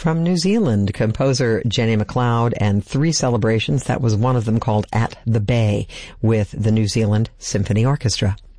From New Zealand, composer Jenny MacLeod and 3 celebrations. That was one of them, called At the Bay, with the New Zealand Symphony Orchestra.